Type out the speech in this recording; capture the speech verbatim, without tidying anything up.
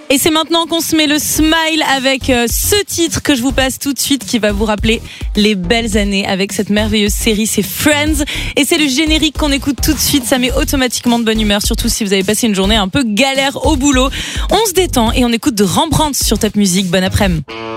Et c'est maintenant qu'on se met le smile avec euh, ce titre que je vous passe tout de suite qui va vous rappeler les belles années avec cette merveilleuse série, c'est Friends. Et c'est le générique qu'on écoute tout de suite, ça met automatiquement de bonne humeur, surtout si vous avez passé une journée un peu galère au boulot. On se détend et on écoute de Rembrandt sur Top Music. Bonne après-midi.